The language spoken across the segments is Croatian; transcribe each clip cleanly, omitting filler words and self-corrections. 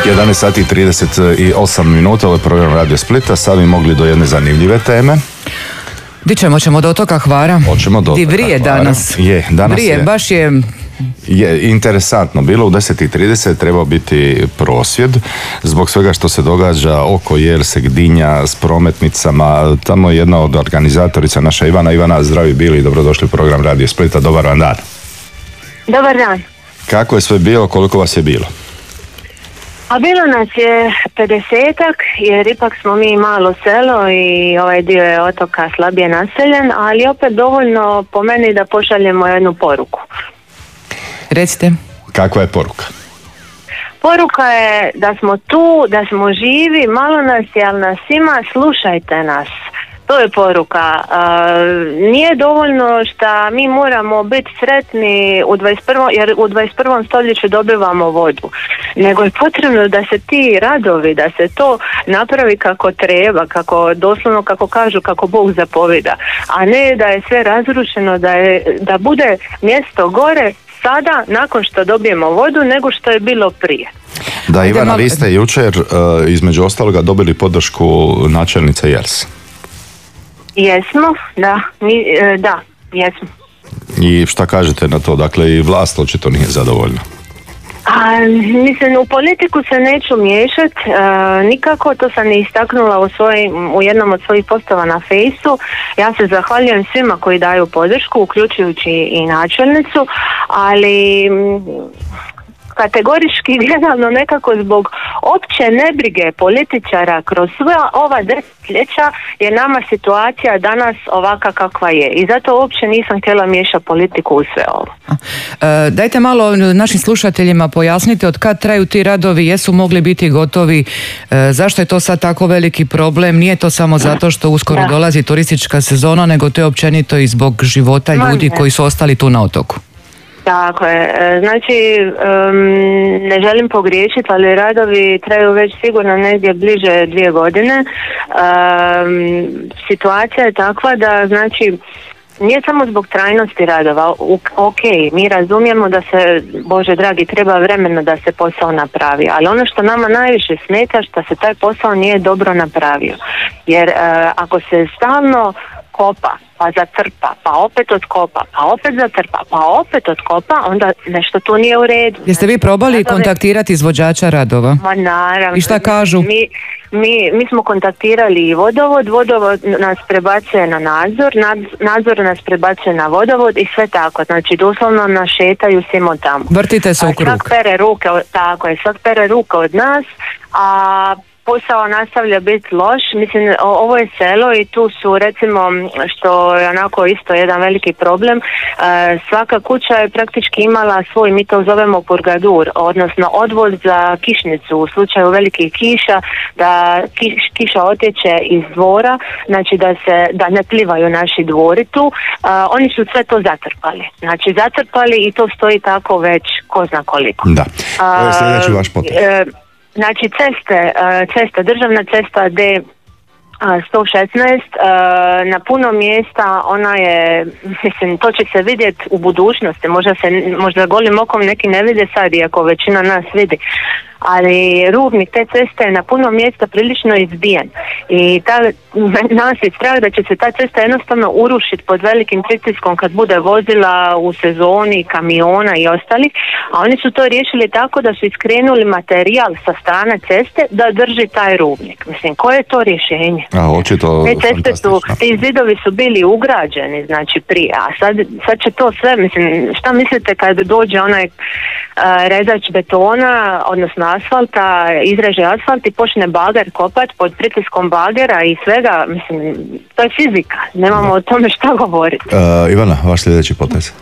11 sati i 38 minuta, ovo je program Radio Splita, sad bi mogli do jedne zanimljive teme. Di ćemo do otoka Hvara? Hoćemo do otoka vrije Hvara. danas. Danas vrije, je. Baš je interesantno. Bilo u 10:30 trebao biti prosvjed zbog svega što se događa oko Jelse, Gdinja, s prometnicama. Tamo je jedna od organizatorica, naša Ivana. Ivana, zdravi bili i dobrodošli u program Radio Splita. Dobar vam dan. Dobar dan. Kako je sve bilo, koliko vas je bilo? A bilo nas je 50-ak, jer ipak smo mi malo selo i ovaj dio je otoka slabije naseljen, ali opet dovoljno po meni da pošaljemo jednu poruku. Recite. Kakva je poruka? Poruka je da smo tu, da smo živi, malo nas je, ali nas ima, slušajte nas. To je poruka. Nije dovoljno što mi moramo biti sretni jer u 21. stoljeću dobivamo vodu, nego je potrebno da se ti radovi, da se to napravi kako treba, doslovno kako kažu, kako Bog zapovida, a ne da je sve razrušeno, da bude mjesto gore sada nakon što dobijemo vodu nego što je bilo prije. Da, Ivana, vi ste jučer između ostaloga dobili podršku načelnice Jelse. Jesmo, da, jesmo. I šta kažete na to? Dakle, i vlast očito nije zadovoljna. Mislim, u politiku se neću miješati nikako, to sam i istaknula u jednom od svojih postova na Fejsu. Ja se zahvaljujem svima koji daju podršku, uključujući i načelnicu, ali kategorički gledano nekako zbog opće nebrige političara kroz sva ova desetljeća je nama situacija danas ovaka kakva je i zato uopće nisam htjela miješati politiku u sve ovo. Dajte malo našim slušateljima pojasnite od kad traju ti radovi, jesu mogli biti gotovi, zašto je to sad tako veliki problem, nije to samo zato što uskoro dolazi turistička sezona, nego to je općenito i zbog života ljudi koji su ostali tu na otoku. Tako je, znači ne želim pogriješiti, ali radovi traju već sigurno negdje bliže 2 godine. Situacija je takva da znači nije samo zbog trajnosti radova, ok, mi razumijemo da se, Bože dragi, treba vremena da se posao napravi, ali ono što nama najviše smeta što se taj posao nije dobro napravio, jer ako se stalno kopa, pa zatrpa, pa opet otkopa, pa opet zatrpa, pa opet otkopa, onda nešto tu nije u redu. Jeste vi probali kontaktirati izvođača radova? Ma naravno. I šta kažu? Mi smo kontaktirali i vodovod nas prebacuje na nadzor nas prebacuje na vodovod i sve tako, znači doslovno nas šetaju svimo tamo. Vrtite se u krug. Svak pere ruke od nas, a posao nastavlja biti loš. Mislim, ovo je selo i tu su recimo, što je onako isto jedan veliki problem, svaka kuća je praktički imala svoj, mi to zovemo purgadur, odnosno odvod za kišnicu u slučaju velikih kiša, da kiša otječe iz dvora, znači da ne plivaju naši dvori tu. Oni su sve to zatrpali i to stoji tako već ko zna koliko. Da, to je sljedeći vaš potez. Znači cesta, državna cesta D116, na puno mjesta ona je, mislim, to će se vidjeti u budućnosti, možda golim okom neki ne vide sad, iako većina nas vidi, ali rubnik te ceste je na puno mjesta prilično izbijen i nas je strah da će se ta cesta jednostavno urušiti pod velikim pritiskom kad bude vozila u sezoni, kamiona i ostalih, a oni su to riješili tako da su iskrenuli materijal sa strane ceste da drži taj rubnik. Mislim, koje je to rješenje? Očito te ceste ti zidovi su bili ugrađeni, znači prije, a sad će to sve, mislim, šta mislite kad dođe onaj rezač betona, odnosno asfalta, izreže asfalt i počne bager kopat pod pritiskom bagera i svega, mislim, to je fizika, nemamo o tome šta govoriti. Ivana, vaš sljedeći potez.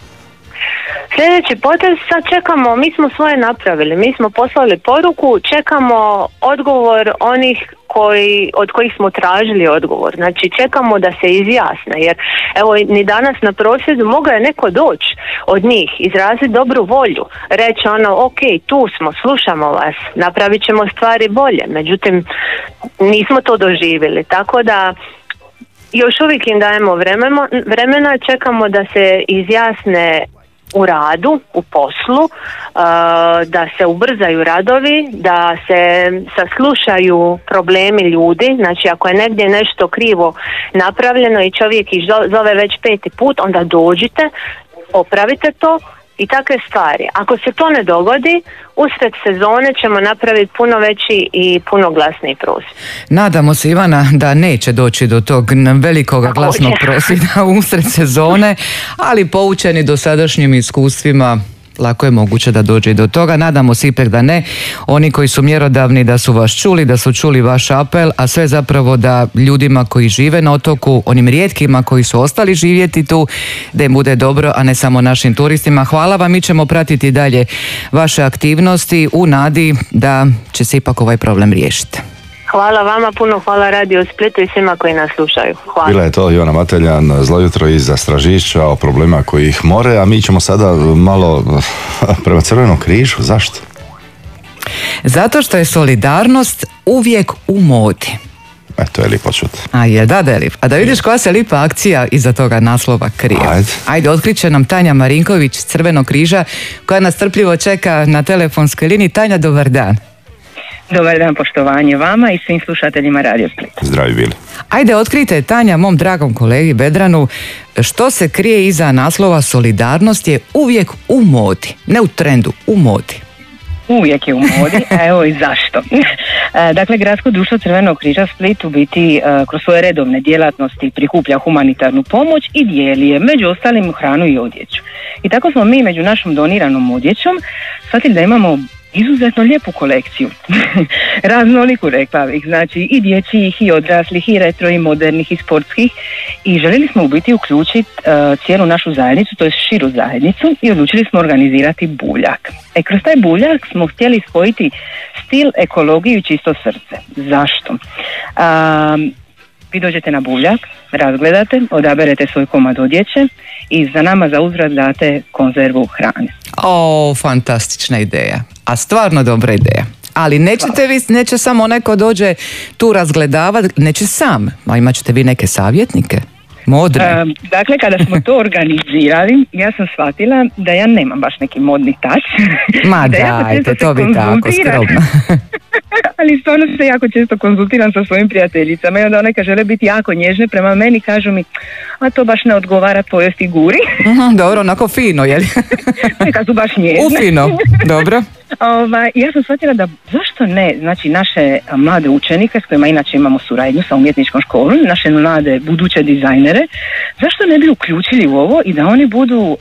Sljedeći potez, sad čekamo, mi smo svoje napravili, mi smo poslali poruku, čekamo odgovor onih od kojih smo tražili odgovor. Znači čekamo da se izjasne, jer evo ni danas na prosvjedu mogao je neko doći od njih, izraziti dobru volju, reći ok, tu smo, slušamo vas, napravit ćemo stvari bolje, međutim nismo to doživjeli, tako da još uvijek im dajemo vremena, čekamo da se izjasne u radu, u poslu, da se ubrzaju radovi, da se saslušaju problemi ljudi. Znači ako je negdje nešto krivo napravljeno i čovjek ih zove već 5. put, onda dođite, popravite to i takve stvari. Ako se to ne dogodi, usred sezone ćemo napraviti puno veći i puno glasniji prosvjed. Nadamo se, Ivana, da neće doći do tog velikog glasnog prosvjeda usred sezone, ali poučeni dosadašnjim iskustvima lako je moguće da dođe do toga. Nadamo se ipak da ne. Oni koji su mjerodavni da su vas čuli, da su čuli vaš apel, a sve zapravo da ljudima koji žive na otoku, onim rijetkima koji su ostali živjeti tu, da im bude dobro, a ne samo našim turistima. Hvala vam, mi ćemo pratiti dalje vaše aktivnosti u nadi da će se ipak ovaj problem riješiti. Hvala vama puno, hvala Radio Splitu i svima koji nas slušaju. Hvala. Bila je to Ivana Mateljan, zlo jutro iz Stražišća o problema koji ih more, a mi ćemo sada malo prema Crvenom križu. Zašto? Zato što je solidarnost uvijek u modi. To je lipo čuti. A je, da je lipo. A da vidiš koja se lipa akcija iza toga naslova krije. Ajde, otkriće nam Tanja Marinković iz Crvenog križa, koja nas strpljivo čeka na telefonskoj liniji. Tanja, dobar dan. Dobar dan, poštovanje vama i svim slušateljima Radio Split. Zdravi bili. Ajde, otkrite, Tanja, mom dragom kolegi Bedranu, što se krije iza naslova solidarnost je uvijek u modi, ne u trendu, u modi. Uvijek je u modi, a evo i zašto. Dakle, Gradsko društvo Crvenog križa Split u biti kroz svoje redovne djelatnosti prikuplja humanitarnu pomoć i dijeli je, među ostalim, hranu i odjeću. I tako smo mi među našom doniranom odjećom shvatili da imamo izuzetno lijepu kolekciju, raznoliku, rekla bih, znači i dječjih i odraslih i retro i modernih i sportskih, i željeli smo u biti uključiti cijelu našu zajednicu, to je širu zajednicu, i odlučili smo organizirati buljak. Kroz taj buljak smo htjeli spojiti stil, ekologiju i čisto srce. Zašto? Vi dođete na buljak, razgledate, odaberete svoj komad odjeće i za nama za uzvrat date konzervu hrane. O, fantastična ideja, a stvarno dobra ideja. Ali nećete vi, neće samo neko dođe tu razgledavati, neće sam, a imat ćete vi neke savjetnike? Modne. Dakle, kada smo to organizirali, ja sam shvatila da ja nemam baš neki modni tač. Ma dajte, to bi tako skromno. Ali stvarno se jako često konzultiram sa svojim prijateljicama i onda one kad žele biti jako nježne prema meni kažu mi, a to baš ne odgovara tvojoj figuri. Dobro, onako fino, jel? Neka su baš nježne. Ufino, dobro. Ja sam shvatila da zašto ne, znači naše mlade učenike s kojima inače imamo suradnju sa umjetničkom školom, naše mlade buduće dizajnere, zašto ne bi uključili u ovo i da oni budu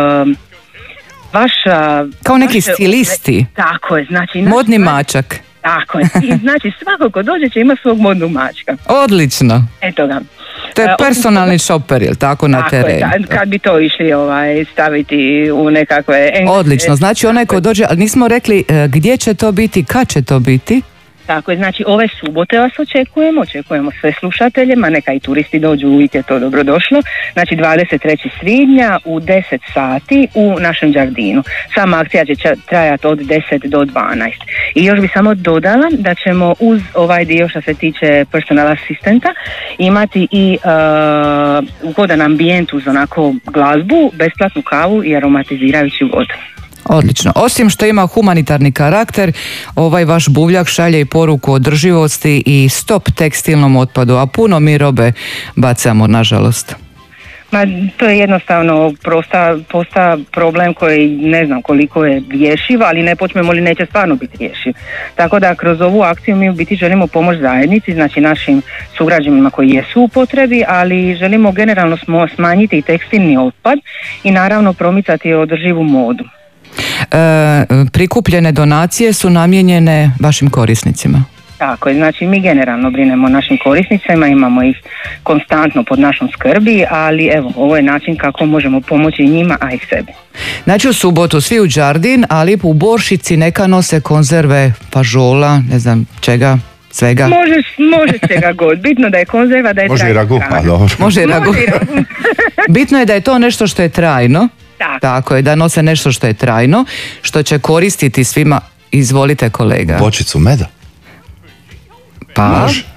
kao neki stilisti. Tako je, znači modni mačak. Tako je, i znači svako ko dođe će ima svog modnog mačka. Odlično. Eto ga. To je personalni šoper, jel tako, na terenu? Tako je, kad bi to išli staviti u nekakve... Odlično, znači onaj ko dođe, ali nismo rekli gdje će to biti, kad će to biti? Tako je, znači ove subote vas očekujemo sve slušatelje, ma neka i turisti dođu, uvijek je to dobrodošlo. Znači 23. svibnja u 10 sati u našem Đardinu. Sama akcija će trajati od 10 do 12. I još bi samo dodala da ćemo uz ovaj dio što se tiče personal asistenta imati i ugodan ambijent uz onako glazbu, besplatnu kavu i aromatizirajuću vodu. Odlično. Osim što ima humanitarni karakter, ovaj vaš buljak šalje i poruku održivosti i stop tekstilnom otpadu, a puno mi robe bacamo, nažalost. To je jednostavno prosta problem koji ne znam koliko je rješiv, ali ne počnemo li neće stvarno biti rješiv. Tako da kroz ovu akciju mi u biti želimo pomoći zajednici, znači našim sugrađanima koji jesu u potrebi, ali želimo generalno smanjiti i tekstilni otpad i naravno promicati održivu modu. Prikupljene donacije su namijenjene vašim korisnicima? Tako je, znači mi generalno brinemo o našim korisnicima, imamo ih konstantno pod našom skrbi, ali evo, ovo je način kako možemo pomoći i njima, a i sebi. Znači u subotu svi u Đardin, ali u Boršici neka nose konzerve, pažola, ne znam čega, svega. Može čega god, bitno da je konzerva, da je može trajno. Može i ragu, a dobro. Može i ragu. Bitno je da je to nešto što je trajno. Tako je, da nose nešto što je trajno, što će koristiti svima. Izvolite, kolega. Bočicu meda. Pa,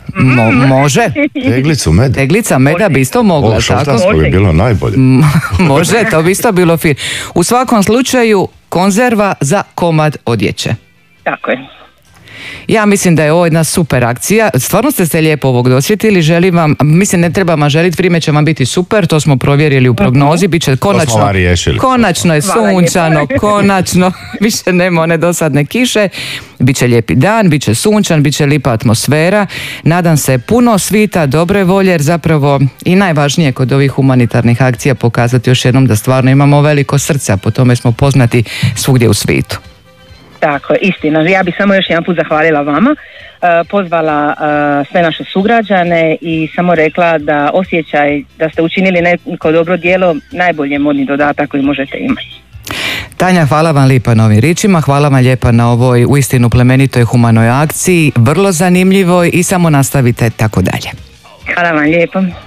Može. Teglicu meda. Teglica meda bi isto mogla, tako? Šoltansko bi bilo najbolje. Može, to bi isto bilo fin. U svakom slučaju, konzerva za komad odjeće. Tako je. Ja mislim da je ovo jedna super akcija. Stvarno ste se lijepo ovog dosjetili. Želim vam, mislim ne treba vam želiti, vrijeme će vam biti super, to smo provjerili u prognozi. Biće konačno je sunčano, konačno, više nema one dosadne kiše. Biće lijepi dan, biće sunčan, biće lijepa atmosfera. Nadam se puno svita, dobre volje, jer zapravo i najvažnije kod ovih humanitarnih akcija pokazati još jednom da stvarno imamo veliko srce, a po tome smo poznati svugdje u svijetu. Tako je, istina. Ja bih samo još jedan put zahvalila vama, pozvala sve naše sugrađane i samo rekla da osjećaj da ste učinili neko dobro djelo najbolje modni dodatak koji možete imati. Tanja, hvala vam lijepa na ovim riječima, hvala vam lijepa na ovoj uistinu plemenitoj humanoj akciji, vrlo zanimljivoj i samo nastavite tako dalje. Hvala vam lijepo.